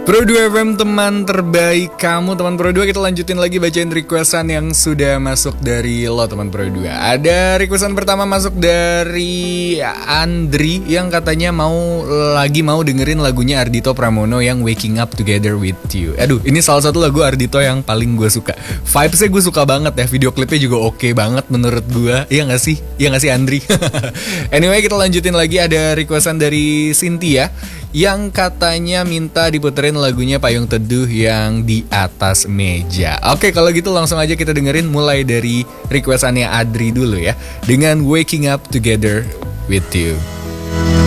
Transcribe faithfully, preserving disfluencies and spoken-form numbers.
Pro dua F M, teman terbaik kamu. Teman Pro dua, kita lanjutin lagi bacain requestan yang sudah masuk dari lo teman Pro dua. Ada requestan pertama masuk dari Andri yang katanya mau lagi mau dengerin lagunya Ardhito Pramono yang Waking Up Together With You. Aduh, ini salah satu lagu Ardhito yang paling gue suka. Vibesnya gue suka banget ya, video klipnya juga oke banget menurut gue. Iya gak sih? Iya gak sih Andri? Anyway, kita lanjutin lagi. Ada requestan dari Cynthia yang katanya minta diputerin lagunya Payung Teduh yang Di Atas Meja. Oke, kalau gitu langsung aja kita dengerin mulai dari requestannya Adri dulu ya, dengan Waking Up Together With You.